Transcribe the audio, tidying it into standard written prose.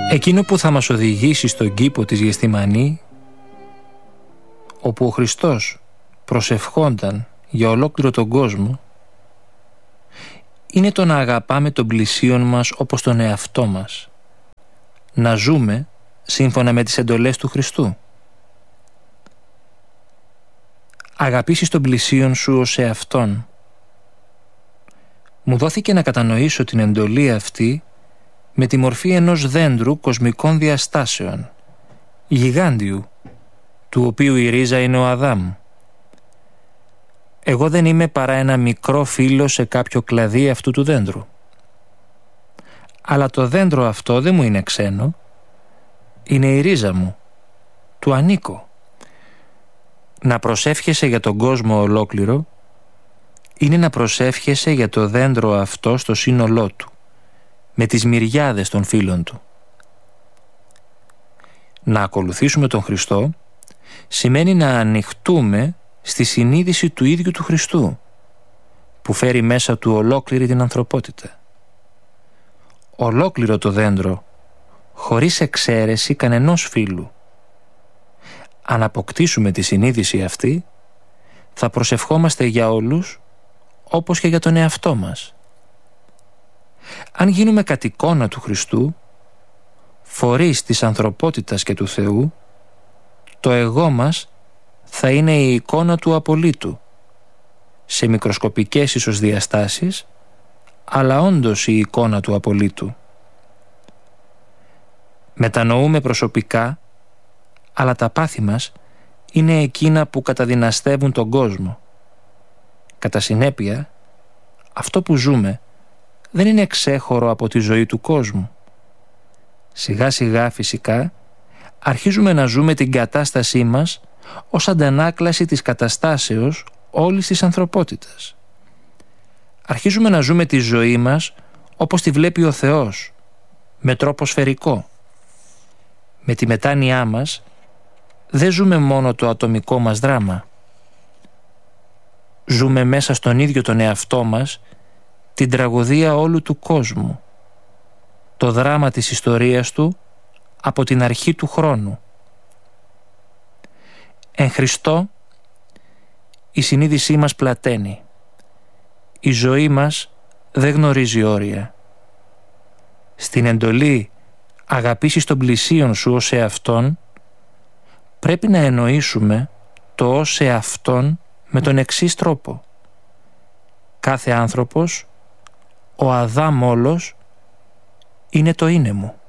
Εκείνο που θα μας οδηγήσει στον κήπο της Γεθσημανή, όπου ο Χριστός προσευχόνταν για ολόκληρο τον κόσμο, είναι το να αγαπάμε τον πλησίον μας όπως τον εαυτό μας, να ζούμε σύμφωνα με τις εντολές του Χριστού. Αγαπήσεις τον πλησίον σου ως εαυτόν. Μου δόθηκε να κατανοήσω την εντολή αυτή με τη μορφή ενός δέντρου κοσμικών διαστάσεων, γιγάντιου, του οποίου η ρίζα είναι ο Αδάμ. Εγώ δεν είμαι παρά ένα μικρό φύλλο σε κάποιο κλαδί αυτού του δέντρου. Αλλά το δέντρο αυτό δεν μου είναι ξένο, είναι η ρίζα μου, του ανήκω. Να προσεύχεσαι για τον κόσμο ολόκληρο είναι να προσεύχεσαι για το δέντρο αυτό στο σύνολό του, με τις μυριάδες των φύλων του. Να ακολουθήσουμε τον Χριστό σημαίνει να ανοιχτούμε στη συνείδηση του ίδιου του Χριστού, που φέρει μέσα του ολόκληρη την ανθρωπότητα. Ολόκληρο το δέντρο, χωρίς εξαίρεση κανενός φύλου. Αν αποκτήσουμε τη συνείδηση αυτή, θα προσευχόμαστε για όλους, όπως και για τον εαυτό μας. Αν γίνουμε κατ' εικόνα του Χριστού, φορείς της ανθρωπότητας και του Θεού, το εγώ μας θα είναι η εικόνα του απολύτου, σε μικροσκοπικές ίσως διαστάσεις, αλλά όντως η εικόνα του απολύτου. Μετανοούμε προσωπικά, αλλά τα πάθη μας είναι εκείνα που καταδυναστεύουν τον κόσμο. Κατά συνέπεια, αυτό που ζούμε δεν είναι εξέχωρο από τη ζωή του κόσμου. Σιγά σιγά φυσικά αρχίζουμε να ζούμε την κατάστασή μας ως αντανάκλαση της καταστάσεως όλης της ανθρωπότητας. Αρχίζουμε να ζούμε τη ζωή μας όπως τη βλέπει ο Θεός, με τρόπο σφαιρικό. Με τη μετάνοιά μας δεν ζούμε μόνο το ατομικό μας δράμα. Ζούμε μέσα στον ίδιο τον εαυτό μας την τραγωδία όλου του κόσμου, το δράμα της ιστορίας του από την αρχή του χρόνου. Εν Χριστώ, η συνείδησή μας πλαταίνει. Η ζωή μας δεν γνωρίζει όρια. Στην εντολή «αγαπήσεις τον πλησίον σου ως εαυτόν», πρέπει να εννοήσουμε το ως εαυτόν με τον εξής τρόπο. Κάθε άνθρωπος, ο Αδάμ όλος, είναι το είναι μου.